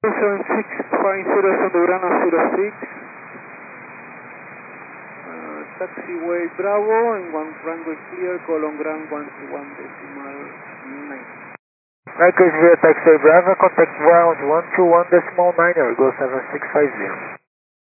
7650 Sondeurana 06. Taxiway Bravo and one runway clear, column ground 121.9. Mercury Via Taxiway Bravo, contact ground 121.9, Ergo 7650.